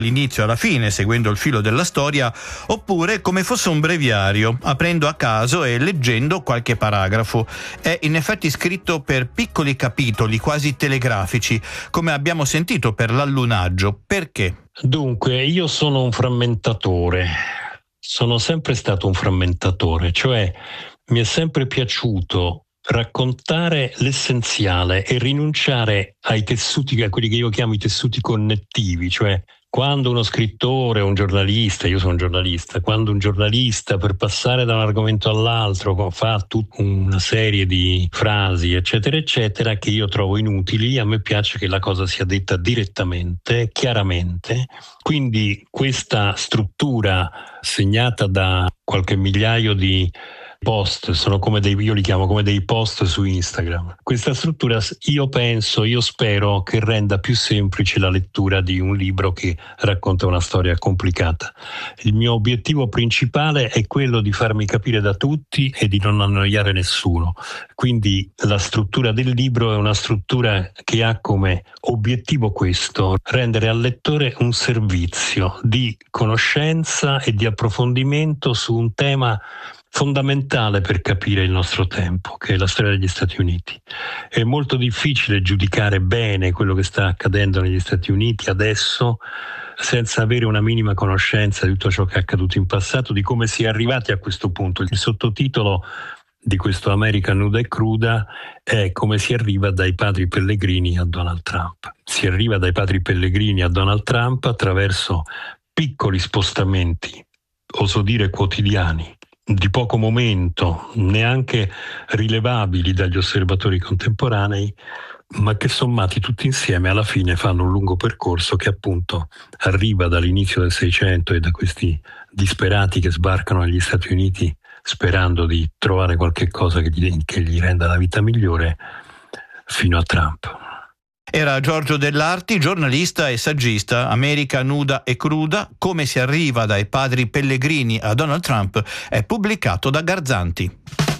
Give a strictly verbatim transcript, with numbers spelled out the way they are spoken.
l'inizio alla fine, seguendo il filo della storia, oppure come fosse un breviario, aprendo a caso e leggendo qualche paragrafo. È in effetti scritto per piccoli capitoli, quasi telegrafici, come abbiamo sentito per l'allunaggio. Perché? Dunque, io sono un frammentatore, sono sempre stato un frammentatore, cioè mi è sempre piaciuto raccontare l'essenziale e rinunciare ai tessuti, a quelli che io chiamo i tessuti connettivi, cioè quando uno scrittore, un giornalista, io sono un giornalista, quando un giornalista per passare da un argomento all'altro fa tutta una serie di frasi, eccetera, eccetera, che io trovo inutili, a me piace che la cosa sia detta direttamente, chiaramente. Quindi questa struttura segnata da qualche migliaio di post, sono come dei, io li chiamo come dei post su Instagram. Questa struttura io penso, io spero che renda più semplice la lettura di un libro che racconta una storia complicata. Il mio obiettivo principale è quello di farmi capire da tutti e di non annoiare nessuno. Quindi la struttura del libro è una struttura che ha come obiettivo questo: rendere al lettore un servizio di conoscenza e di approfondimento su un tema fondamentale per capire il nostro tempo, che è la storia degli Stati Uniti. È molto difficile giudicare bene quello che sta accadendo negli Stati Uniti adesso senza avere una minima conoscenza di tutto ciò che è accaduto in passato, di come si è arrivati a questo punto. Il sottotitolo di questo America nuda e cruda è come si arriva dai padri pellegrini a Donald Trump. Si arriva dai padri pellegrini a Donald Trump attraverso piccoli spostamenti, oso dire quotidiani, di poco momento, neanche rilevabili dagli osservatori contemporanei, ma che sommati tutti insieme alla fine fanno un lungo percorso che appunto arriva dall'inizio del Seicento e da questi disperati che sbarcano negli Stati Uniti sperando di trovare qualche cosa che gli, che gli renda la vita migliore, fino a Trump. Era Giorgio Dell'Arti, giornalista e saggista. America nuda e cruda, come si arriva dai padri pellegrini a Donald Trump, è pubblicato da Garzanti.